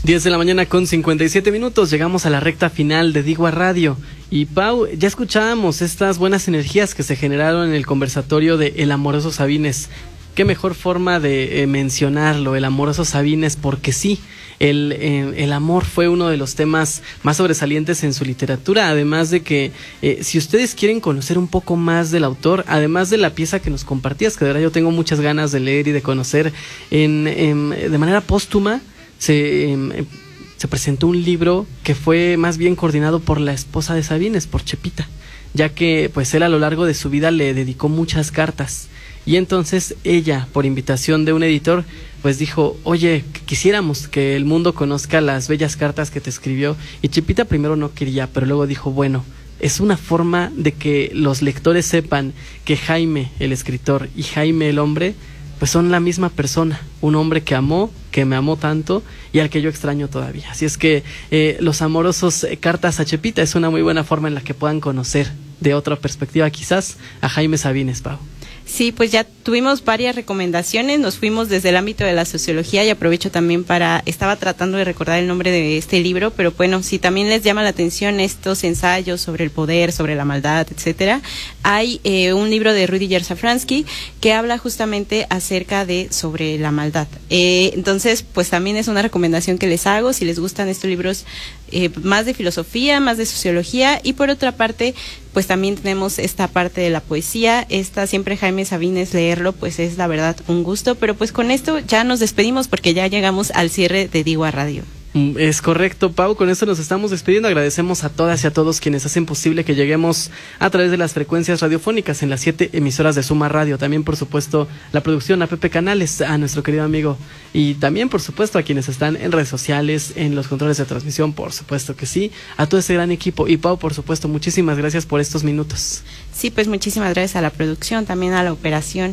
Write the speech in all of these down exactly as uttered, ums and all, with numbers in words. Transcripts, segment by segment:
diez de la mañana con cincuenta y siete minutos, llegamos a la recta final de Digua Radio. Y Pau, ya escuchábamos estas buenas energías que se generaron en el conversatorio de El Amoroso Sabines. Qué mejor forma de eh, mencionarlo, El Amoroso Sabines, porque sí, el, eh, el amor fue uno de los temas más sobresalientes en su literatura, además de que eh, si ustedes quieren conocer un poco más del autor, además de la pieza que nos compartías, que de verdad yo tengo muchas ganas de leer y de conocer en, en, de manera póstuma, se, eh, se presentó un libro que fue más bien coordinado por la esposa de Sabines, por Chepita, ya que pues él a lo largo de su vida le dedicó muchas cartas. Y entonces ella, por invitación de un editor, pues dijo, oye, quisiéramos que el mundo conozca las bellas cartas que te escribió. Y Chepita primero no quería, pero luego dijo, bueno, es una forma de que los lectores sepan que Jaime, el escritor, y Jaime, el hombre, pues son la misma persona. Un hombre que amó, que me amó tanto y al que yo extraño todavía. Así es que eh, los amorosos eh, cartas a Chepita es una muy buena forma en la que puedan conocer de otra perspectiva quizás a Jaime Sabines, Pau. Sí, pues ya tuvimos varias recomendaciones, nos fuimos desde el ámbito de la sociología y aprovecho también para, estaba tratando de recordar el nombre de este libro, pero bueno, si también les llama la atención estos ensayos sobre el poder, sobre la maldad, etcétera, hay eh, un libro de Rudyard Safransky que habla justamente acerca de sobre la maldad. Eh, entonces, pues también es una recomendación que les hago, si les gustan estos libros eh, más de filosofía, más de sociología, y por otra parte, pues también tenemos esta parte de la poesía, esta siempre Jaime Sabines leerlo, pues es la verdad un gusto, pero pues con esto ya nos despedimos porque ya llegamos al cierre de Digua Radio. Es correcto, Pau, con esto nos estamos despidiendo. Agradecemos a todas y a todos quienes hacen posible que lleguemos a través de las frecuencias radiofónicas en las siete emisoras de Suma Radio. También, por supuesto, la producción a Pepe Canales, a nuestro querido amigo, y también, por supuesto, a quienes están en redes sociales, en los controles de transmisión, por supuesto que sí, a todo ese gran equipo. Y Pau, por supuesto, muchísimas gracias por estos minutos. Sí, pues muchísimas gracias a la producción, también a la operación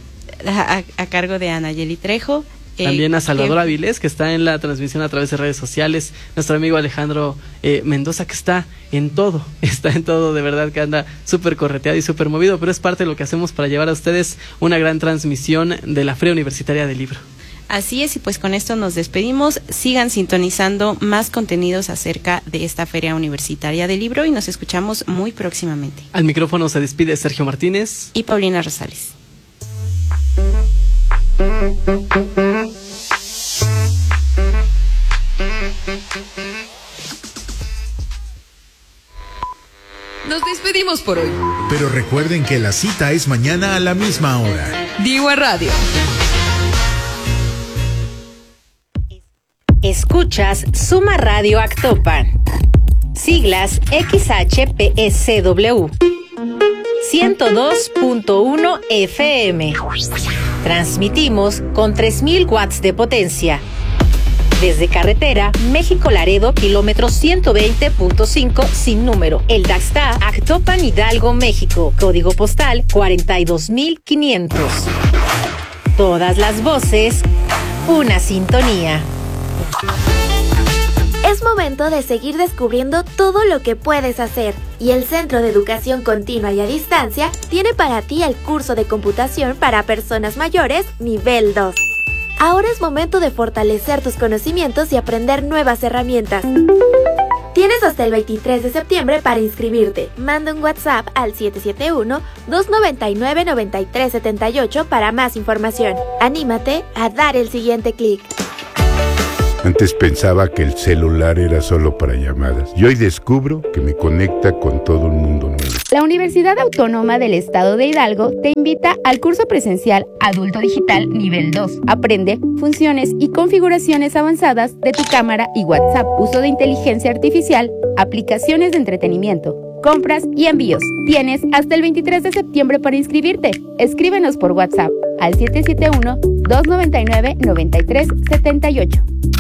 a, a, a cargo de Anayeli Trejo. También eh, a Salvador que... Avilés, que está en la transmisión a través de redes sociales, nuestro amigo Alejandro eh, Mendoza, que está en todo, está en todo, de verdad que anda súper correteado y súper movido, pero es parte de lo que hacemos para llevar a ustedes una gran transmisión de la Feria Universitaria del Libro. Así es, y pues con esto nos despedimos. Sigan sintonizando más contenidos acerca de esta Feria Universitaria del Libro y nos escuchamos muy próximamente. Al micrófono se despide Sergio Martínez y Paulina Rosales. Nos despedimos por hoy. Pero recuerden que la cita es mañana a la misma hora. Digua Radio. Escuchas Suma Radio Actopan. Siglas X H P S W. ciento dos punto uno F M. Transmitimos con tres mil watts de potencia. Desde carretera, México-Laredo, kilómetro ciento veinte punto cinco, sin número. El Daxta, Actopan, Hidalgo, México. Código postal cuarenta y dos mil quinientos. Todas las voces, una sintonía. Es momento de seguir descubriendo todo lo que puedes hacer, y el Centro de Educación Continua y a Distancia tiene para ti el curso de computación para personas mayores nivel dos. Ahora es momento de fortalecer tus conocimientos y aprender nuevas herramientas. Tienes hasta el veintitrés de septiembre para inscribirte. Manda un WhatsApp al siete siete uno, dos nueve nueve, nueve tres siete ocho para más información. Anímate a dar el siguiente clic. Antes pensaba que el celular era solo para llamadas y hoy descubro que me conecta con todo el mundo nuevo. La Universidad Autónoma del Estado de Hidalgo te invita al curso presencial Adulto Digital Nivel dos. Aprende funciones y configuraciones avanzadas de tu cámara y WhatsApp, uso de inteligencia artificial, aplicaciones de entretenimiento, compras y envíos. Tienes hasta el veintitrés de septiembre para inscribirte. Escríbenos por WhatsApp al siete siete uno, dos nueve nueve, nueve tres siete ocho.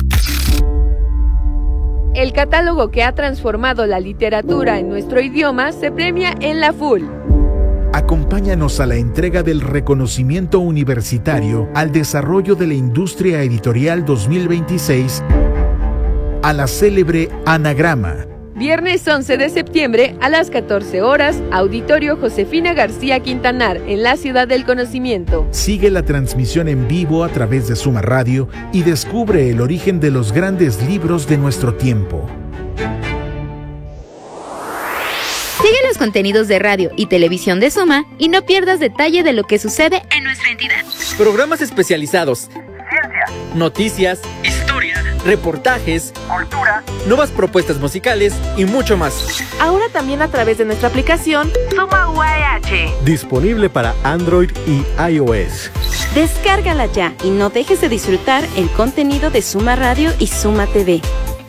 El catálogo que ha transformado la literatura en nuestro idioma se premia en la F U L. Acompáñanos a la entrega del reconocimiento universitario al desarrollo de la industria editorial dos mil veintiséis a la célebre Anagrama, Viernes once de septiembre a las catorce horas, Auditorio Josefina García Quintanar, en la Ciudad del Conocimiento. Sigue la transmisión en vivo a través de Suma Radio y descubre el origen de los grandes libros de nuestro tiempo. Sigue los contenidos de radio y televisión de Suma y no pierdas detalle de lo que sucede en nuestra entidad. Programas especializados, ciencia, noticias, historia, reportajes, cultura, nuevas propuestas musicales y mucho más. Ahora también a través de nuestra aplicación Suma U A H. Disponible para Android y iOS. Descárgala ya y no dejes de disfrutar el contenido de Suma Radio y Suma T V.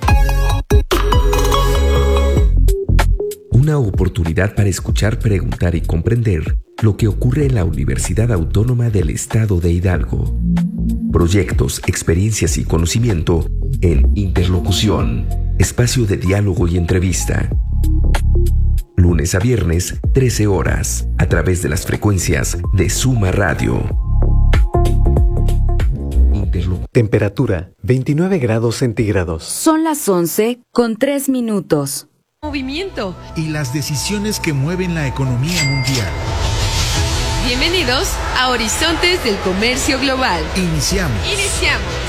Una oportunidad para escuchar, preguntar y comprender lo que ocurre en la Universidad Autónoma del Estado de Hidalgo. Proyectos, experiencias y conocimiento en Interlocución, espacio de diálogo y entrevista. Lunes a viernes, trece horas, a través de las frecuencias de Suma Radio. Interlocución. Temperatura, veintinueve grados centígrados. Son las once con tres minutos. Movimiento y las decisiones que mueven la economía mundial. Bienvenidos a Horizontes del Comercio Global. Iniciamos. Iniciamos.